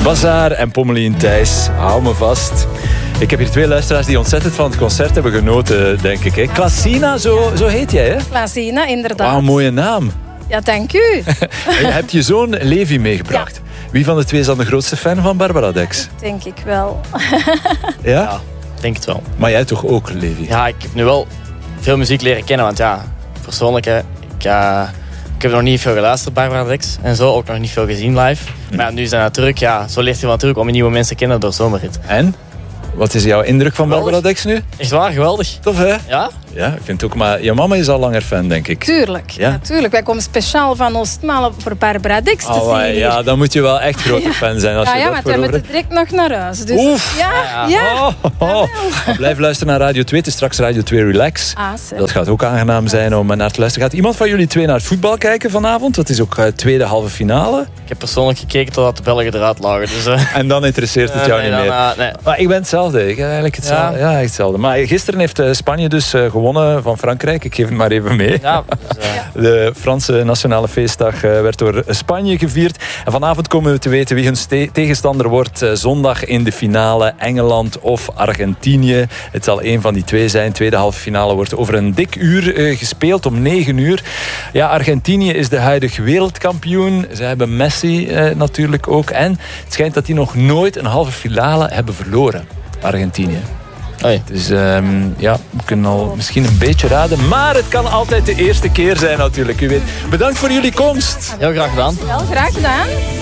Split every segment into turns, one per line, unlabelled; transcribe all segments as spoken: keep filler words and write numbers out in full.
Bazaar en Pommelien Thijs. Hou me vast. Ik heb hier twee luisteraars die ontzettend van het concert hebben genoten, denk ik. Hè? Klasina, zo, zo heet jij, hè?
Klasina, inderdaad.
Wauw, mooie naam.
Ja, dank u.
En je hebt je zoon Levi meegebracht. Ja. Wie van de twee is dan de grootste fan van Barbara Dex?
Denk ik wel.
Ja?
Ja, denk het wel.
Maar jij toch ook, Levi?
Ja, ik heb nu wel veel muziek leren kennen. Want ja, persoonlijk, hè, ik, uh, ik heb nog niet veel geluisterd, Barbara Dex. En zo ook nog niet veel gezien live. Hm. Maar ja, nu is dat natuurlijk, ja, zo leert je natuurlijk om nieuwe mensen te kennen door Zomerrit.
En? Wat is jouw indruk van
geweldig.
Barbara Dex nu?
Echt waar, geweldig.
Tof, hè?
Ja?
Ja, ik vind het ook. Maar je mama is al langer fan, denk ik.
Tuurlijk,
ja?
natuurlijk. Wij komen speciaal van Oostmaal voor Barbara Dex te
oh,
zien.
Ja, dan moet je wel echt grote ja. fan zijn. Als
ja,
je
ja,
dat
maar
voor
wij
over...
moeten direct nog naar huis. Dus...
Oef!
Ja, ja. ja.
Oh, oh. Blijf luisteren naar Radio twee. Het is straks Radio twee Relax.
Ah,
dat gaat ook aangenaam zijn om naar te luisteren. Gaat iemand van jullie twee naar het voetbal kijken vanavond? Dat is ook uh, tweede halve finale.
Ik heb persoonlijk gekeken totdat de Belgen eruit lagen. Dus, uh...
En dan interesseert het jou uh, nee, niet
dan,
meer.
Uh, nee.
Maar ik ben hetzelfde. Ik heb eigenlijk hetzelfde. Ja. Ja, echt hetzelfde. Maar gisteren heeft uh, Spanje dus uh, gewonnen van Frankrijk. Ik geef het maar even mee.
Ja, dus, uh...
De Franse nationale feestdag uh, werd door Spanje gevierd. En vanavond komen we te weten wie hun ste- tegenstander wordt. Uh, zondag in de finale Engeland of Argentinië. Het zal één van die twee zijn. Tweede halve finale wordt over een dik uur uh, gespeeld, om negen uur. Ja, Argentinië is de huidige wereldkampioen. Ze hebben Messi uh, natuurlijk ook. En het schijnt dat die nog nooit een halve finale hebben verloren. Argentinië.
Oei.
Dus um, ja, we kunnen al misschien een beetje raden. Maar het kan altijd de eerste keer zijn natuurlijk. U weet. Bedankt voor jullie komst.
Heel graag gedaan.
Wel, graag gedaan.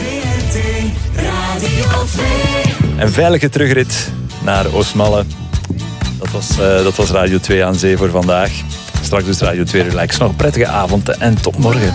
Een veilige terugrit naar Oostmalle. Dat was, uh, dat was Radio twee aan zee voor vandaag. Straks dus Radio twee Relax. Nog een prettige avond en tot morgen.